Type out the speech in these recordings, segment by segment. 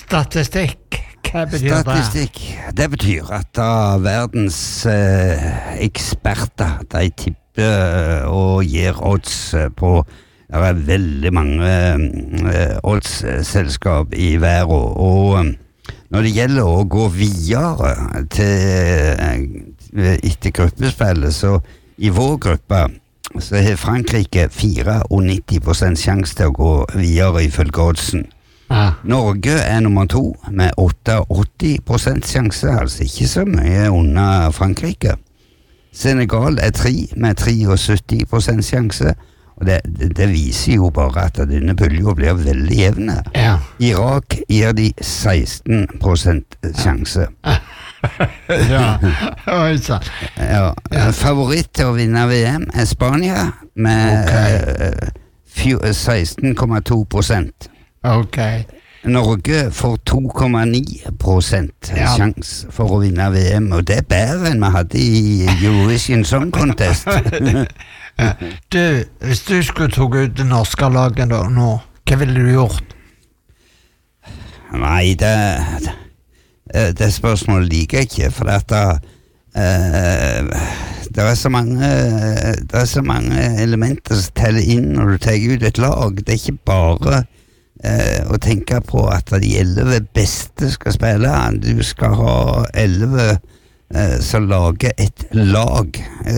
Statistikk, hva betyr det? Statistikk, det betyr at verdens eksperter, de tipper og gir odds på. Det veldig mange oddsselskap i verden, og når det gjelder å gå videre etter gruppespillet, så i vår gruppe så har Frankrike 94% sjanse til å gå videre ifølge oddsen. Norge nummer 2 med 88% sjanse, altså ikke så mye under Frankrike. Senegal 3 med 73% sjanse, og det viser jo bare at denne puljen blir veldig jevne. Ja. Irak gir de 16% sjanse. Ja, oi sann. Ja. Favoritt til å vinne VM Spania med 16,2%. Ok. Norge får 2,9% sjanse for å vinne VM, og det bedre enn vi hadde i Eurovision Song Contest. Du, hvis du skulle tog ut det norske laget da, nå, hva ville du gjort? Nei, det spørsmålet liker jeg ikke, for at det så mange elementer som teller inn når du tar ut et lag. Det ikke bare å tenke på at de 11 beste skal spille. Du skal ha 11 som lager et lag,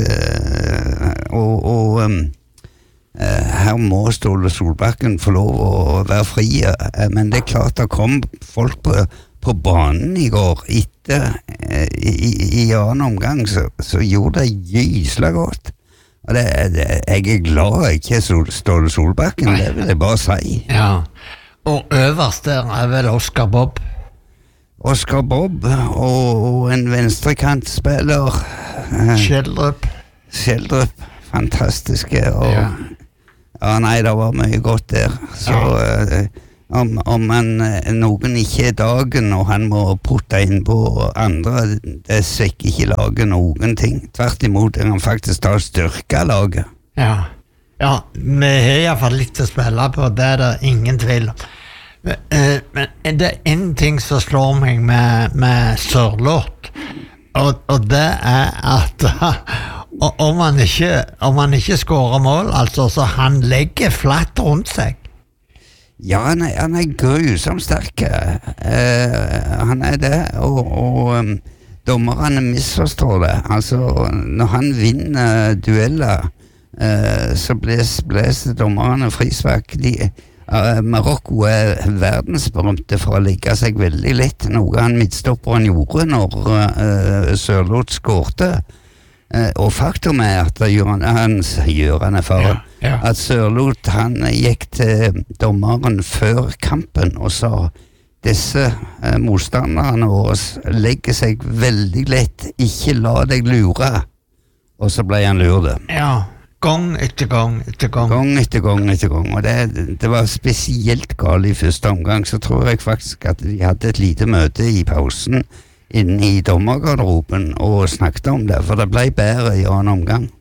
og her må Ståle Solbakken få lov å være fri, men det klart det kom folk på banen i går etter i annen omgang, så gjorde det gyselig godt, og jeg glad ikke Ståle Solbakken, det vil jeg bare si. Ja, og øverst der vel Oscar Bob og en venstrekantspiller Schjelderup, fantastiske og nei, det var mye godt der, så om noen ikke dagen og han må putte inn på andre, det svekker ikke laget noen ting, tvert imot han faktisk tar styrke laget. Ja, vi har i hvert fall litt å spille på, det det ingen tvil om. Men det en ting som slår meg med Sørloth, og det at om han ikke skårer mål, altså, så han legger flatt rundt seg. Ja, han grusomt sterk, han det, og dommerne misforstår det. Altså, når han vinner dueller, så blåser dommerne frispark. Marokko verdensberømte for å legge seg veldig lett, noe han midtstopperen gjorde når Sørloth skårte. Og faktum at at Sørloth han gikk til dommeren før kampen og sa disse motstanderne våre legger seg veldig lett, ikke la deg lure, og så ble han luret. Ja, gang etter gang og det var spesielt galt i første omgang, så tror jeg faktisk at de hadde et lite møte i pausen inne i dommergarderoben og snakket om det, for det ble bedre i annen omgang.